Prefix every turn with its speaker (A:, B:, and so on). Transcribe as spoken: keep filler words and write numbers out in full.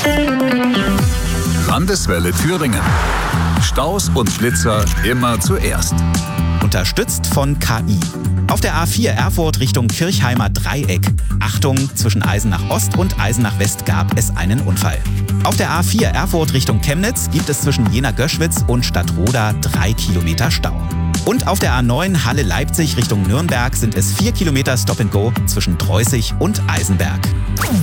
A: Landeswelle Thüringen. Staus und Blitzer immer zuerst.
B: Unterstützt von K I. Auf der A vier Erfurt Richtung Kirchheimer Dreieck. Achtung, zwischen Eisenach Ost und Eisenach West gab es einen Unfall. Auf der A vier Erfurt Richtung Chemnitz gibt es zwischen Jena-Göschwitz und Stadtroda drei Kilometer Stau. Und auf der A neun Halle-Leipzig Richtung Nürnberg sind es vier Kilometer Stop and Go zwischen Dreußig und Eisenberg.